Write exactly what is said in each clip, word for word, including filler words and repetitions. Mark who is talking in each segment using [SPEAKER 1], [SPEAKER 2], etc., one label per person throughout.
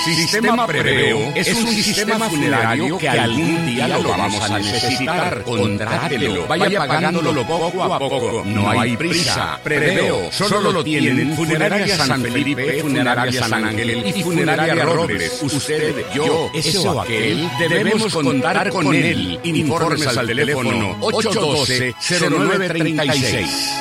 [SPEAKER 1] Sistema Preveo es un sistema funerario que algún día lo vamos a necesitar. Contrátelo, vaya pagándolo poco a poco. No hay prisa. Preveo solo lo tienen Funeraria San Felipe, Funeraria San Ángel y Funeraria Robles. Usted, yo, ese o aquel, debemos contar con él. Informes al teléfono ocho uno dos, cero nueve tres seis.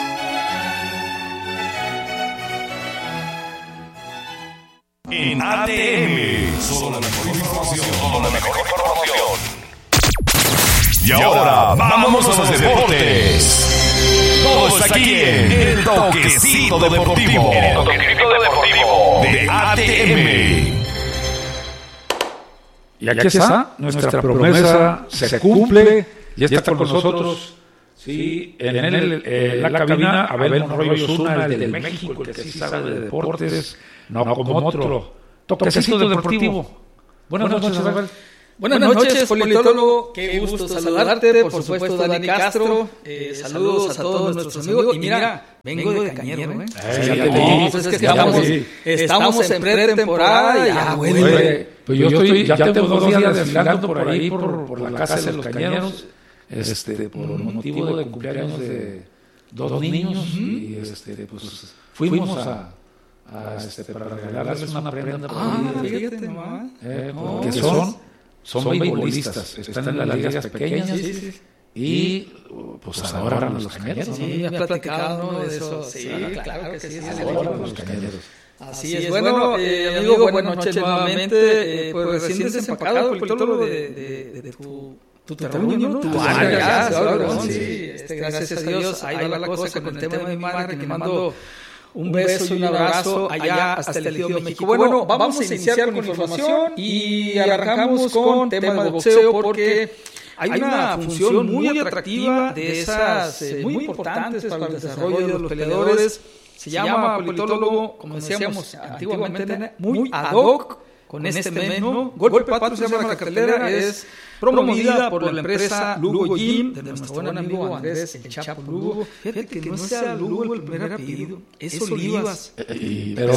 [SPEAKER 2] En A T M, solo la mejor información, solo la mejor información. Y ahora, vamos a los deportes. Todo está aquí en El Toquecito Deportivo. El Toquecito Deportivo de A T M.
[SPEAKER 3] Y aquí está, nuestra promesa se cumple, y está con nosotros, sí, en, el, en la cabina, Abel Monroy Osuna, el de México, el que sí sabe de deportes, no como otro. Toquecito Deportivo. Buenas noches, Abel.
[SPEAKER 4] Buenas noches, politólogo. Qué gusto saludarte. Por supuesto, Dani Castro. Eh, saludos a todos nuestros amigos. Y mira, vengo de Cañero, ¿eh?
[SPEAKER 3] Eh,
[SPEAKER 4] es que estamos, estamos en pretemporada y ya, güey.
[SPEAKER 3] Pues yo estoy, ya tengo dos días desfilando por ahí, por, por la casa de los Cañeros, este, por motivo de cumpleaños de dos niños. Y este, pues fuimos a... A este, para regalarles una prenda por
[SPEAKER 4] ah,
[SPEAKER 3] ahí,
[SPEAKER 4] fíjate, mamá.
[SPEAKER 3] Eh, oh, que son, son beisbolistas, están en las ligas pequeñas, sí, sí. Y pues, pues ahora los Cañeros.
[SPEAKER 4] Sí, me has platicado, ¿no? De eso. Sí, sí, claro que sí.
[SPEAKER 3] Ahora los Cañeros.
[SPEAKER 4] Así es. Bueno, eh, amigo, buenas noches nuevamente. Eh, pues recién desempacado, politólogo de, de, de tu... Tu terruño, ¿no? Tu área, ya, ya, sí. Este, gracias a Dios, ahí va la cosa con el tema de mi madre, que me mando un beso y un abrazo allá hasta el Ejido México. Bueno, vamos a iniciar con información y arrancamos con tema de boxeo porque hay una función muy atractiva de esas eh, muy importantes para el desarrollo de los peleadores. Se llama, politólogo, como decíamos antiguamente, muy ad hoc con este mes, ¿no? Golpe Patrio se llama la cartelera, es promovida por la empresa Lugo Gym, de nuestro buen amigo Andrés El Chapo Lugo. Fíjate que no sea Lugo el primer apellido, es Olivas.
[SPEAKER 3] Eh, pero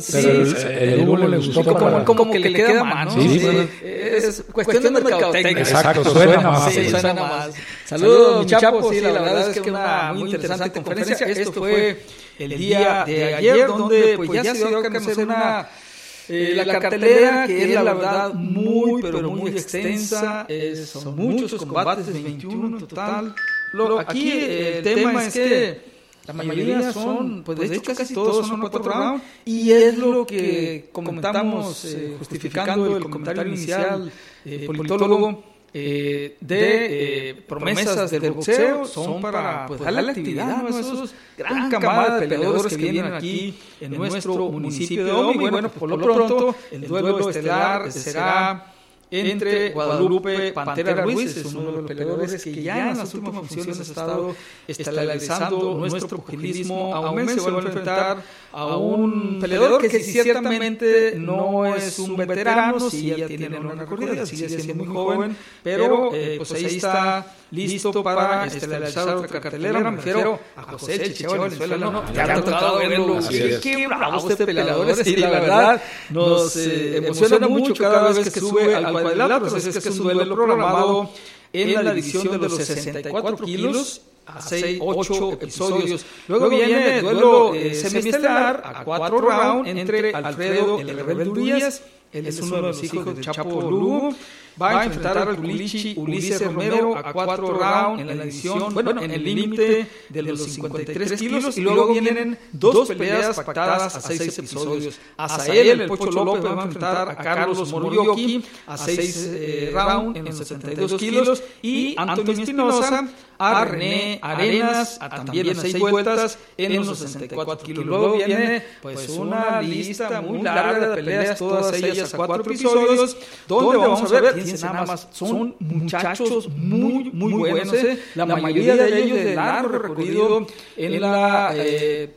[SPEAKER 3] el Lugo le gustó
[SPEAKER 4] como, como que le queda más, ¿no? Sí, sí. Es cuestión de mercadotecnia.
[SPEAKER 3] Exacto, suena más.
[SPEAKER 4] Sí, suena más. Saludos, mi Chapo. Sí, la verdad es que una muy interesante conferencia. Esto fue el día de ayer, donde pues ya se dio a conocer una... Eh, la, la cartelera, que es la verdad muy, pero muy extensa, eh, son muchos combates, veintiuno en total. Lo, aquí eh, el tema es que la mayoría son, pues de hecho casi todos son cuatro rounds, y es lo que comentamos, eh, justificando el comentario inicial, eh, politólogo, Eh, de eh, promesas del boxeo, son para pues, darle la actividad, ¿no? Esos gran camada de peleadores que vienen aquí en nuestro municipio de Omi. Y bueno, por lo pronto el duelo estelar será entre Guadalupe Pantera Ruiz, es uno de los peleadores que ya en las últimas funciones ha estado estelarizando nuestro pugilismo. Aún se vuelve a enfrentar a un peleador que ciertamente no es un veterano, sí ya tiene una recorrida, sigue siendo muy joven, pero eh, pues ahí está listo para estelarizar otra cartelera. Me refiero a José Chicheo Valenzuela, ¿no? Ya ha tocado verlo, qué bravo este peleador, y la verdad nos eh, emociona mucho cada vez que sube al cuadrilátero. Es que es un duelo programado en la división de los sesenta y cuatro kilos a seis, ocho episodios. Luego viene el duelo eh, semiestelar a cuatro rounds entre Alfredo el Rebelde Urias, él es uno de los hijos del Chapo Lugo, va a enfrentar al Culichi Ulises Romero a cuatro rounds en la edición, bueno, en el límite de los cincuenta y tres kilos, y luego vienen dos peleas pactadas a seis episodios. Azael, el Pocho López, va a enfrentar a Carlos Morioki a seis eh, rounds en los setenta y dos kilos, y Antonio Espinosa a René Arenas a también a seis vueltas en los sesenta y cuatro kilos. Luego viene pues una lista muy larga de peleas, todas ellas a cuatro episodios, donde vamos a ver, fíjense nada más, son muchachos muy, muy buenos, ¿eh? La mayoría de ellos de largo recorrido en la eh,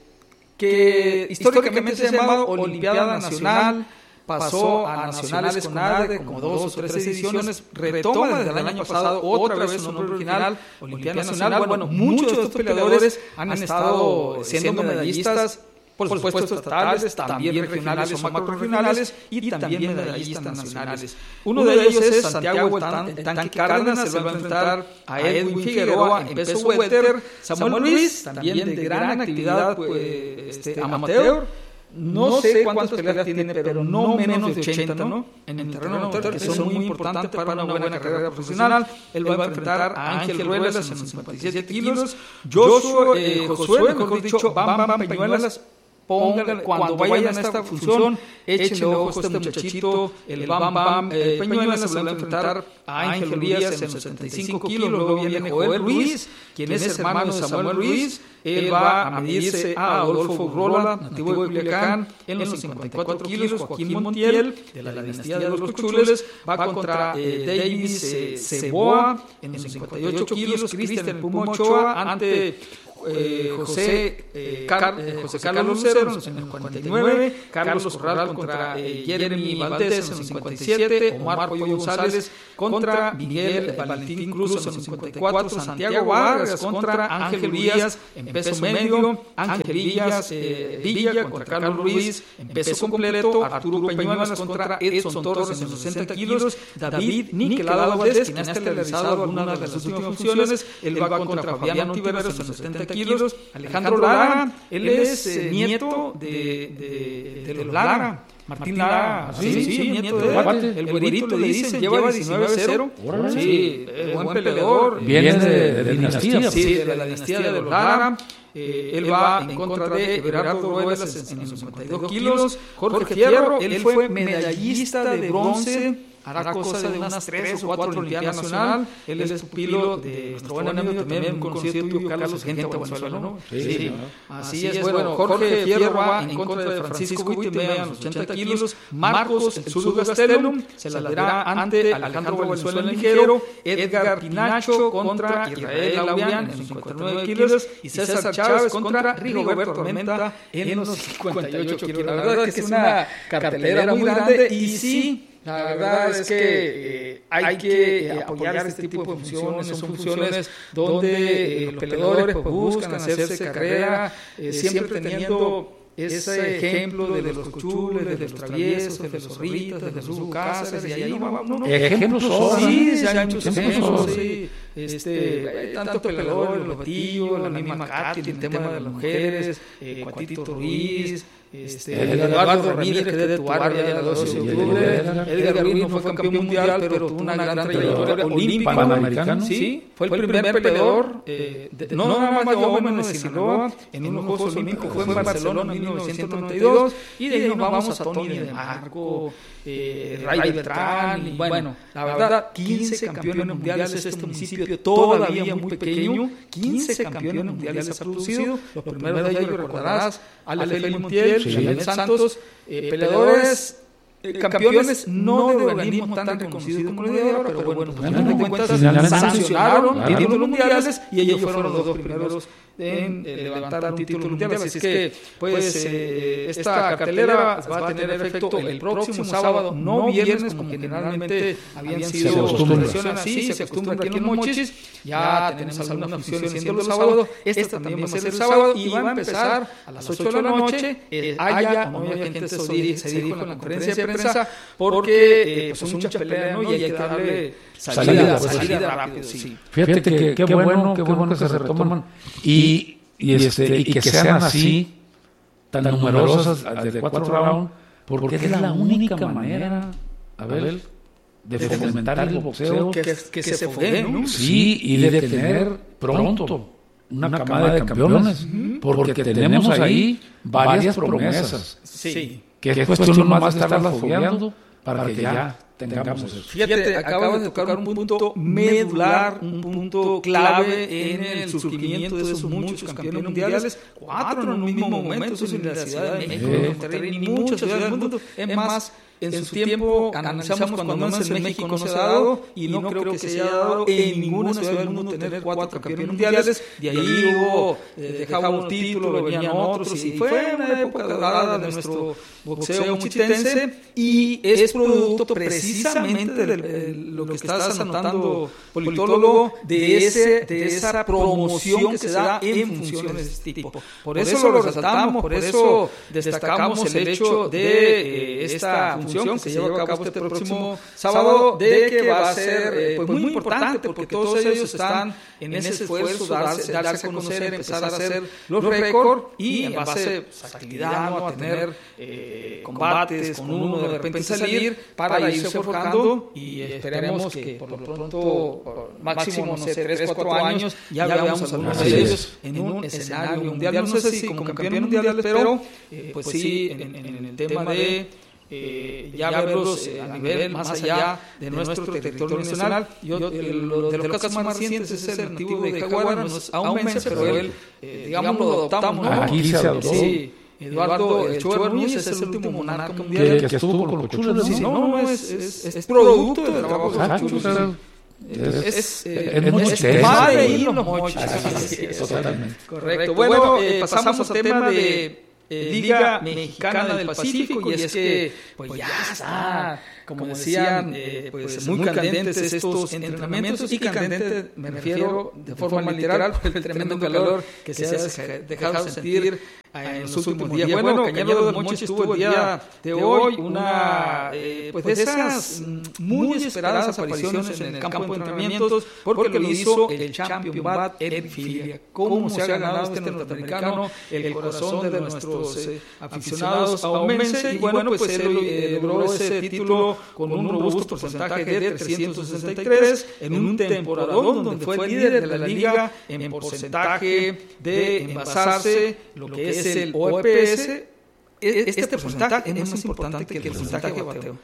[SPEAKER 4] que históricamente se ha llamado Olimpiada Nacional. Pasó a nacionales con ADE como dos o tres ediciones, retoma desde el año pasado otra vez su nombre original, Olimpiada Nacional. Bueno, muchos de estos peleadores han estado siendo medallistas por supuesto estatales, también regionales o macro-regionales y también medallistas nacionales. Uno de ellos es Santiago el, tan, el Tanque Cárdenas, se va a enfrentar a Edwin Figueroa en peso welter. Samuel Ruiz, también de gran actividad pues, este, amateur. No sé cuántas peleas tiene, pero no menos de ochenta, ¿no? En el terreno amateur, que son muy importantes para una buena carrera profesional. Él va a enfrentar a Ángel Ruelas en los cincuenta y siete kilos. Joshua, eh, Josué, mejor dicho, Bam Bam Peñuelas. Pónganle, cuando vayan a esta función, échenle ojo a este muchachito, el Bam Bam eh, Peñuelas se va a enfrentar a Ángel Ruiz en los setenta y cinco kilos. Luego viene Joel Ruiz, quien es hermano de Samuel Ruiz. Él va a medirse a Adolfo Rola, nativo de Culiacán, en los cincuenta y cuatro kilos. Joaquín Montiel, de la dinastía de los Cochules, va contra eh, Davis eh, Ceboa en los cincuenta y ocho kilos. Cristian el Puma Ochoa ante Eh, José, eh, Car eh, José Carlos Lucero en el cuarenta y nueve, Carlos Corral contra eh, Jeremy Valdés en el cincuenta y siete, Omar Pollo González contra Miguel Valentín Cruz en el cincuenta y cuatro, Santiago Vargas contra Ángel Urias en peso medio, Ángel Villas eh, Villa contra Carlos Ruiz en peso completo, Arturo Peñuelas contra Edson Torres en los sesenta kilos, David Niquelado Valdés, quien ha estelarizado algunas de las últimas funciones, él va contra Fabián Ontiveros en los setenta kilos, Alejandro Lara, él es eh, nieto de, de, de, de los Lara, Martín Lara, sí, sí, sí, nieto de él, el güerito le dicen, lleva diecinueve a cero, sí, eh, buen peleador,
[SPEAKER 3] viene de, de, de dinastía,
[SPEAKER 4] sí, de la dinastía de los Lara. Eh, él va en contra de Everardo Ruelas en, en los cincuenta y dos kilos. Jorge Fierro, él fue medallista de bronce, hará cosa de unas tres o cuatro Olimpiadas Nacional. Él es pupilo de nuestro buen amigo también, muy conocido tuyo, Carlos Gente Valenzuela, ¿no? Sí, sí, sí. Así es. Bueno, Jorge Fierro va en contra de Francisco Huitemea en los ochenta kilos. Marcos, el zurdo Gastelum, se la dará ante Alejandro Valenzuela en ligero. Edgar Pinacho contra Israel Laubian en los cincuenta y nueve kilos. Y César Chávez contra Rigoberto Tormenta en los cincuenta y ocho kilos. La verdad es que es una cartelera muy grande y sí, la verdad es que eh, hay que eh, apoyar este tipo de funciones. Son funciones donde eh, los peleadores pues, buscan hacerse carrera, eh, siempre teniendo ese ejemplo de los Cochules, de los Traviesos, de los Zorritas, de los Cáceres, y ahí no vamos, no, no.
[SPEAKER 3] Ejemplos son,
[SPEAKER 4] sí, sí, hay muchos ejemplos, sí. Este, hay tantos peleadores, los Batillos, la misma Katy, el tema de las mujeres, eh, Cuatito Ruiz, este, Eduardo Ramírez, que es de tu área, de doce de octubre. Edgar Ruiz no fue campeón mundial, pero tuvo una gran trayectoria olímpica.
[SPEAKER 3] Panamericano.
[SPEAKER 4] Sí, fue el primer peleador, eh, de, no nada más de hombres de Sinaloa, en unos Juegos Olímpicos, fue en Barcelona en mil novecientos noventa y dos, y de ahí nos vamos a Tony de Marco, eh, Ray Beltrán, y bueno, la verdad, quince campeones mundiales es este municipio todavía muy pequeño, quince campeones mundiales ha producido, los primeros de ellos recordarás, Ale Félix Montiel, Janet Santos, eh, peleadores Eh, campeones no de organismos tan reconocidos como los de ahora, pero bueno, pues, al fin de cuentas sancionaron claro. títulos mundiales y ellos fueron los dos primeros en eh, levantar un título mundial. Así es que, pues, eh, esta cartelera va a tener efecto el próximo sábado, no viernes, como generalmente habían sido funciones así, se acostumbra aquí en Mochis. Ya tenemos algunas funciones siendo los sábados. Esta también va a ser el sábado y va a empezar a las ocho de la noche. Eh, haya o no haya gente, se dijo en la conferencia de prensa, porque eh, pues son muchas peleas, ¿no? Y hay que darle salida, salida, salida rápido. Sí.
[SPEAKER 3] Fíjate que qué bueno, qué bueno que se retoman y, y, este, y que sean así, tan numerosas, de cuatro rounds, porque es la única manera, a ver, de fomentar el boxeo,
[SPEAKER 4] que, que se fogue, ¿no?
[SPEAKER 3] Sí, y de tener pronto una camada de campeones, porque tenemos ahí varias promesas.
[SPEAKER 4] Sí.
[SPEAKER 3] Que es cuestión nomás de estarlas fogueando para que ya tengamos eso.
[SPEAKER 4] Fíjate, acabas de tocar un punto medular, un punto clave en el surgimiento de esos muchos campeones mundiales, cuatro en un mismo momento, eso es en la Ciudad de México, en Monterrey, ni muchas ciudades del mundo. Es más, en su tiempo analizamos cuando menos en México no se ha dado y no creo que se haya dado en ninguna ciudad del mundo tener cuatro campeones mundiales. De ahí hubo, eh, dejaban un título, venían otros y fue una época dorada de nuestro boxeo mochitense y es producto precisamente de lo que estás anotando, politólogo, de, ese, de esa promoción que se da en funciones de este tipo. Por eso lo resaltamos, por eso destacamos el hecho de eh, esta función que se lleva a cabo este próximo sábado, de que va a ser eh, pues muy importante porque todos ellos están en ese esfuerzo de darse, darse a conocer, empezar a hacer los récords y en base a su actividad, ¿no? A tener eh, combates con uno, de repente salir para irse forjando y esperemos que por lo pronto, máximo, no sé, tres, cuatro años, ya veamos algunos de ellos en un escenario mundial. No sé si como campeones mundiales, pero eh, pues sí, en, en, en el tema de Eh, ya verlos eh, a nivel más allá de nuestro territorio nacional. Yo, el, lo, de los casos más recientes es el nativo de Jaguar, no es aumense, pero él, eh, digamos, lo adoptamos, ¿no?
[SPEAKER 3] Aquí se adoptó.
[SPEAKER 4] Sí, Eduardo el Chuer Núñez es el último monarca mundial.
[SPEAKER 3] Que, que estuvo con los chulos, ¿no?
[SPEAKER 4] Sí, no, no, es, es, es, es producto del trabajo de los chulos.
[SPEAKER 3] Es,
[SPEAKER 4] es, eh,
[SPEAKER 3] es, es,
[SPEAKER 4] es más de ir los mochos.
[SPEAKER 3] Totalmente.
[SPEAKER 4] Correcto. Bueno, eh, pasamos al tema de Eh, Liga Mexicana del Pacífico, y es que pues ya está, como decían, eh, pues muy candentes estos entrenamientos, y candente me refiero de forma literal por el tremendo calor que se ha dejado sentir en los últimos días. Bueno, Cañado del Mochis tuvo el día de hoy una eh, pues de esas muy esperadas apariciones en el campo de entrenamientos, porque lo hizo el champion bat Eric Filia. Cómo se ha ganado este norteamericano el corazón de nuestros eh, aficionados aumense, y bueno, pues él eh, logró ese título con un robusto porcentaje de trescientos sesenta y tres en un temporadón donde fue líder de la liga en porcentaje de envasarse, lo que es el O E P S. Este porcentaje es más importante que el porcentaje de bateo,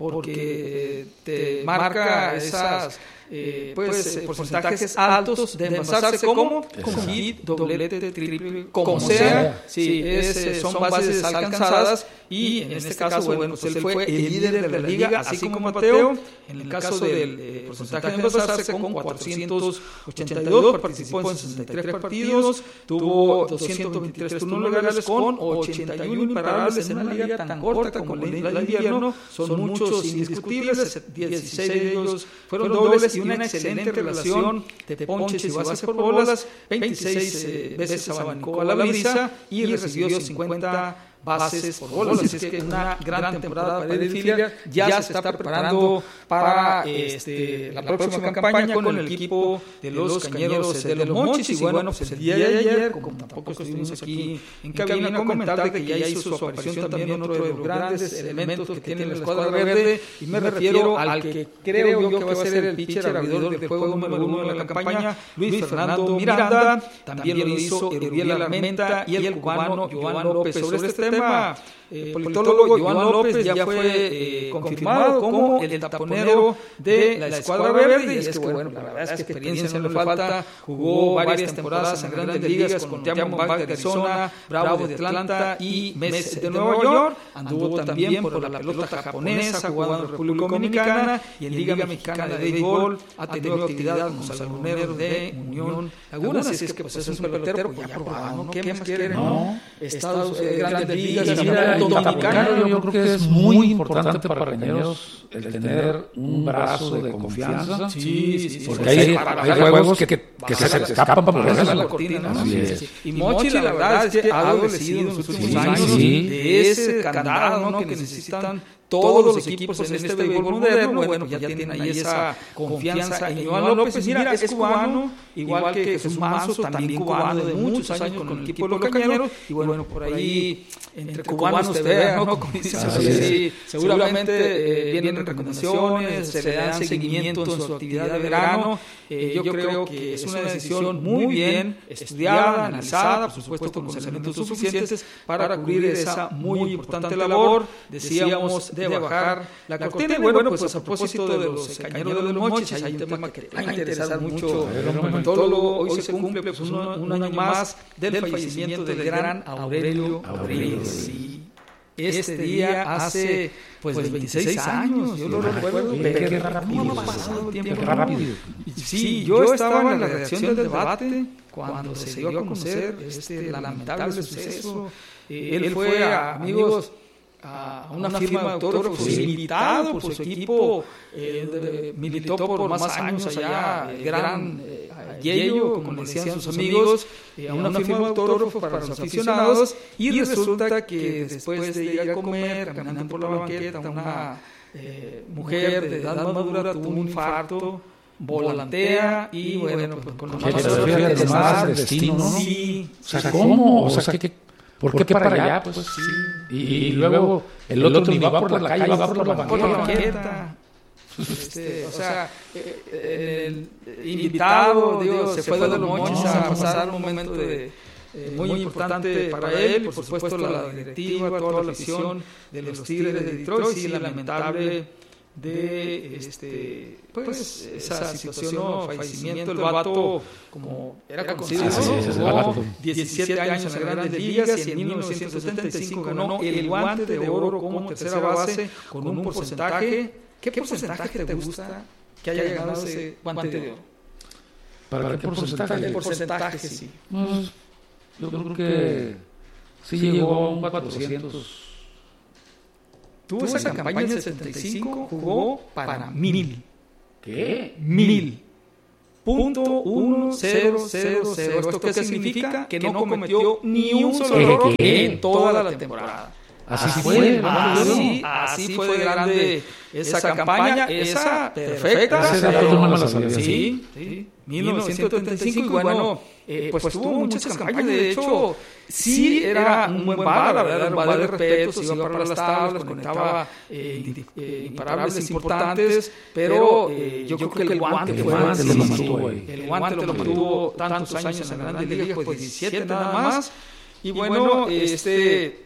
[SPEAKER 4] porque te marca esas eh, pues, eh, porcentajes altos de envasarse como con hit, doblete, triple, como sea, sí, es, son bases alcanzadas, y en este caso, bueno, pues él fue el líder de la liga, así como Mateo. En el caso del eh, porcentaje de envasarse, con cuatrocientos ochenta y dos, participó en sesenta y tres partidos, tuvo doscientos veintitrés turnos legales con ochenta y uno imparables en una liga tan corta como la de invierno. Son muchos indiscutibles, dieciséis de ellos fueron dobles y una excelente relación de ponches y bases por bolas. veintiséis eh, veces abanicó a la brisa y recibió cincuenta bases por bolas. Así es que una gran temporada para Eric Filia. Ya se está preparando para este, la próxima campaña con el equipo de los Cañeros de los Mochis. Y bueno, pues el día de ayer, como tampoco estuvimos aquí en cabina, comentar que ya hizo su aparición también otro de los grandes elementos que tiene la escuadra verde, y me refiero al que creo yo que va a ser el pitcher abridor del juego número uno de la campaña, Luis Fernando Miranda. También lo hizo Erubiel Armenta y el cubano Joan López. Sobre este tema, el politólogo Joan López ya fue eh, confirmado como el taponero de la escuadra verde, y es que, bueno, la verdad es que experiencia no le falta. Jugó varias temporadas en grandes ligas con Diamondbacks de Arizona, Bravo de Atlanta y Mets de Nueva York. Anduvo también por la pelota japonesa, jugando en República Dominicana, y en Liga Mexicana de Béisbol ha tenido actividad con los Laguneros de Unión Laguna. Así es que pues es un pelotero ya probado, ¿no? ¿Qué más quieren? No, Estados eh, grandes ligas,
[SPEAKER 3] Dominicano. Yo creo que es muy importante para Cañeros el tener un brazo de confianza. Sí, sí, sí. Porque hay, hay juegos que, que, que se, se escapan por la cortina, ¿no? Sí, sí.
[SPEAKER 4] Y Mochi, la verdad es que ha adolecido en los últimos años de ese candado, ¿no? Que necesitan todos los equipos en este béisbol moderno. Bueno, ya tienen ahí esa confianza en Joan López. Mira, es cubano, igual que Jesús Manso, también cubano de muchos años con el equipo de los Cañeros. Y bueno, por ahí entre cubanos te vean, ¿no? Como dicen, sí, seguramente eh, vienen recomendaciones, se le dan seguimiento en su actividad de verano. Eh, yo creo que es una decisión muy bien estudiada, analizada, por supuesto con los elementos suficientes para cubrir esa muy importante labor. Decíamos de bajar la cortina. Y bueno, pues a propósito de los Cañeros de los Mochis, hay un tema que va a interesar mucho al politólogo. Hoy se cumple pues, un, un año más del fallecimiento del gran Aurelio Abreu. Sí. este día hace pues veintiséis años, yo lo recuerdo, pero qué rápido, ha pasado el tiempo, rápido. Sí, yo estaba en la redacción del debate cuando se dio a conocer este lamentable suceso. Él fue, a, amigos, a una firma de autógrafos, invitado por su equipo, eh, de, militó por más años allá, el gran eh, Yello, como le decían sus amigos, eh, a una firma de autógrafos para los aficionados, y resulta que después de ir a comer, caminando por la banqueta, una eh, mujer de edad madura tuvo un infarto, volantea y bueno, pues con los
[SPEAKER 3] más de destino, ¿no? Sí, o sea, ¿cómo? O sea, ¿qué? ¿Por, ¿Por qué para allá? allá? Pues, pues sí. Y, y luego el otro, el otro ni va por la calle, va por la banqueta. Por la banqueta. Este, o sea, eh, el invitado, digo, se fue de los Mochis a pasar un momento de, eh, muy importante para él, por supuesto la directiva, toda la afición de los Tigres de Detroit, sí, lamentable de este pues esa situación, ¿no? Fallecimiento del vato, como era conocido, ¿no? Sí, sí, jugó diecisiete años en las Grandes Ligas y en mil novecientos setenta y cinco ganó el Guante de Oro como tercera base con un porcentaje. ¿Qué porcentaje te gusta que haya ganado ese Guante de Oro? ¿Para qué porcentaje?
[SPEAKER 4] El porcentaje, sí.
[SPEAKER 3] Pues, yo creo que sí llegó a un cuatrocientos.
[SPEAKER 4] Tuvo esa, esa campaña en el setenta y cinco, jugó para mil.
[SPEAKER 3] ¿Qué?
[SPEAKER 4] Mil. Punto uno cero cero cero. ¿Esto qué significa? Que no cometió ni un solo error en toda la temporada.
[SPEAKER 3] Así, así fue,
[SPEAKER 4] así, así fue de grande esa campaña, esa perfecta. Sí, sí. mil novecientos setenta y cinco, y bueno, eh, pues, pues tuvo muchas campañas, de hecho, sí era un buen bar, la verdad, un bar de respeto, se iba para las tablas, conectaba eh, eh, imparables importantes, pero eh, yo creo que el guante fue más, el guante lo mantuvo tantos años en la Grandes Ligas, pues diecisiete nada más, y bueno, este...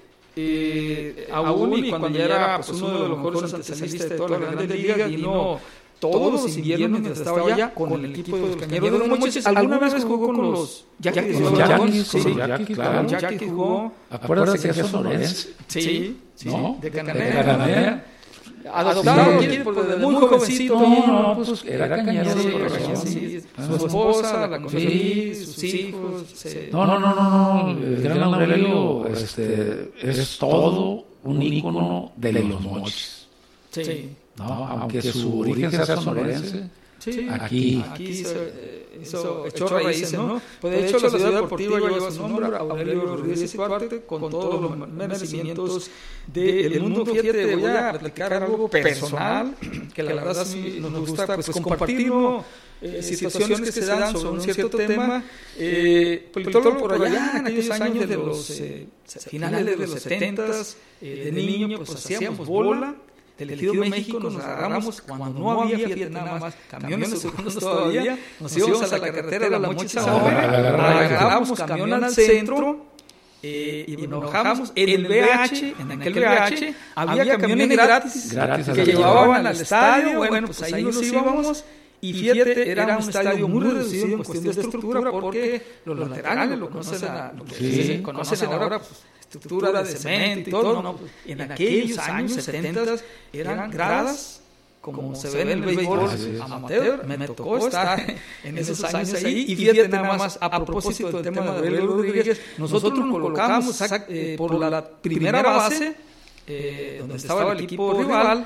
[SPEAKER 4] Eh, aún y cuando ya era pues, uno de los mejores antesalistas de todas las Grandes Ligas, vino todos los inviernos mientras estaba allá con el equipo de los Cañeros de los Mochis. ¿Alguna vez jugó con los Yaquis?
[SPEAKER 3] Con los Yaquis, sí, Yaquis, claro.
[SPEAKER 4] Yaquis jugó.
[SPEAKER 3] Acuérdate que es sonorense.
[SPEAKER 4] Sí, sí,
[SPEAKER 3] ¿no?
[SPEAKER 4] De Cananea.
[SPEAKER 3] De Cananea.
[SPEAKER 4] Adoptado aquí desde muy jovencito.
[SPEAKER 3] No, no, pues era cañero de corazón.
[SPEAKER 4] Su esposa, la conocí, sus hijos.
[SPEAKER 3] No, no, no, no. El gran Aurelio este, es todo un ícono de los Mochis.
[SPEAKER 4] Sí.
[SPEAKER 3] ¿No? Aunque su origen sea sonorense,
[SPEAKER 4] sí,
[SPEAKER 3] aquí,
[SPEAKER 4] aquí hizo, hizo, echó raíces, ¿no? Pues de hecho, la ciudad deportiva lleva su nombre, Aurelio Rodríguez y Duarte, con todos los merecimientos del mundo. Fíjate, voy a platicar algo personal, que la verdad sí nos gusta pues compartirlo, eh, situaciones que se dan sobre un cierto tema. Eh, politólogo por allá, en aquellos años de los eh, finales de los setentas, eh, de niño, pues hacíamos bola. Del Ejido México nos agarramos cuando no había, fíjate, nada más camiones segundos todavía, nos íbamos a la carretera de la Mochis agarrábamos camión al centro eh, y nos bajamos en el V H, en aquel V H había camiones gratis, gratis que llevaban al estadio, bueno, pues ahí nos íbamos. Y fíjate, era un estadio muy reducido en cuestión de estructura porque los laterales lo conocen, a, lo que sí. se conocen ahora, pues, estructura de cemento y todo. No, pues, en aquellos años setenta eran gradas, como se ve en el béisbol amateur. Me tocó estar en esos años ahí. Y fíjate nada más, a propósito del tema de Aurelio Rodríguez, nosotros nos colocamos eh, por la primera base, Eh, donde estaba el equipo rival,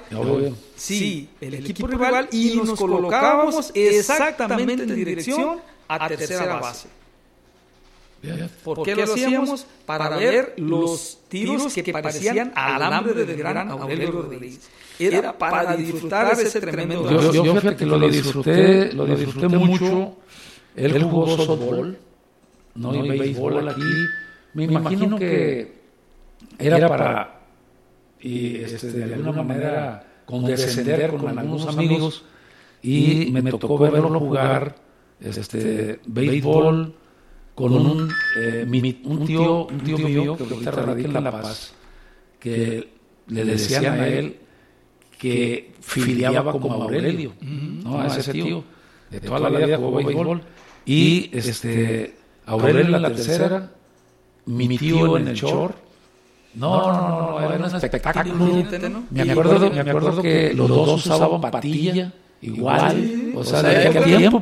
[SPEAKER 4] sí, el equipo rival, y nos colocábamos exactamente en dirección a tercera base. ¿Por qué lo hacíamos? Para ver los tiros que parecían alambre del gran Aurelio Rodríguez. Era para disfrutar ese tremendo.
[SPEAKER 3] Yo, yo, yo fíjate que lo disfruté, lo disfruté mucho. Él jugó softball, no y béisbol aquí. Me imagino que era para y este, de alguna manera condescender con algunos amigos, y me tocó verlo jugar este béisbol con un, eh, mi, un tío un tío mío que ahorita radica en La Paz, que le decían a él que filiaba como Aurelio, ¿no? A ese tío de toda la vida jugó béisbol, y este Aurelio en la tercera, mi tío en el short No, no, no, no, era un espectáculo. Me acuerdo, me acuerdo que los dos usaban patilla, igual, o sea, de aquel tiempo.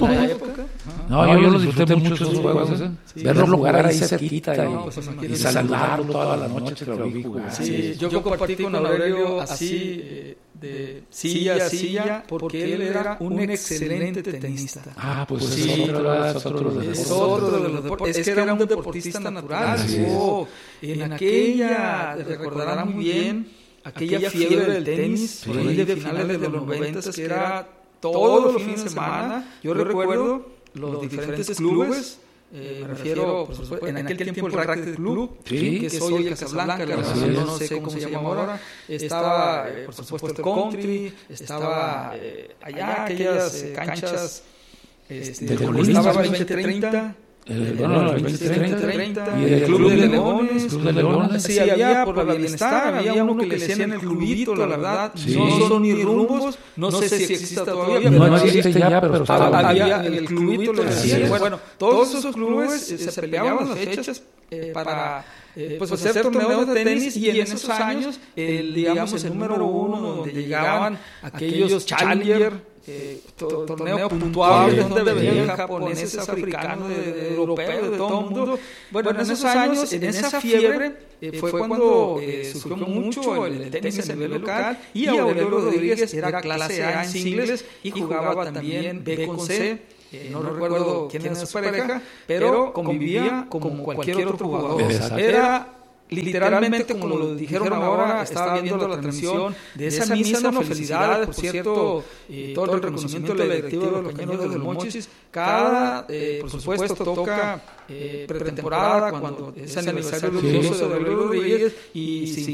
[SPEAKER 3] No, yo, yo los disfruté mucho esos juegos, ¿eh? Sí, verlo jugar ahí cerquita y, no, pues, y saludarlo toda la noche que lo vi jugar.
[SPEAKER 4] Sí, yo, yo compartí con Aurelio así, eh, de silla a silla, porque él era un excelente tenista.
[SPEAKER 3] Ah, pues sí, es otro, es otro de los
[SPEAKER 4] es otro de los deportes. Es que era un deportista natural. Oh, en aquella, recordarán muy bien, aquella fiebre del tenis, por ahí de finales de los noventas, que era todos los fines de semana. Yo recuerdo los diferentes clubes, eh, me refiero, por supuesto, en aquel tiempo el Racquet Club, sí, que es hoy el Casablanca, la verdad, no, no sé cómo se llama ahora, estaba, eh, por supuesto, el Country, estaba eh, allá aquellas eh, canchas, este, estaba el veinte treinta,
[SPEAKER 3] El, bueno, el veinte treinta,
[SPEAKER 4] y el Club de Leones,
[SPEAKER 3] Club de Leones.
[SPEAKER 4] Sí, había por la Bienestar, había uno que le decían el Clubito, la verdad, sí. No son ni rumbos, no sé si existe todavía,
[SPEAKER 3] no, no existe ya, pero estaba.
[SPEAKER 4] Había el Clubito, le decían. Bueno, todos esos clubes eh, se peleaban las fechas eh, para eh, pues hacer torneos de tenis, y en esos años, el, digamos, el número uno donde llegaban aquellos Challenger, Eh, to, torneo puntuable donde venían japoneses, africanos, de, de europeos, de todo el mundo. Bueno, en esos años, en esa fiebre, eh, fue cuando eh, surgió mucho el, el tenis a nivel local, y Aurelio Rodríguez era clase A en singles y jugaba también B con C. Eh, no recuerdo quién era su pareja, pero convivía como cualquier otro jugador. Era literalmente, como lo dijeron ahora, estaba viendo la transmisión de esa misa, no, felicidades, por cierto, eh, todo el reconocimiento de la directiva de los Cañeros de los Mochis. Cada, eh, por supuesto, toca eh, pretemporada, cuando es aniversario del doce de Aurelio Rodríguez, y si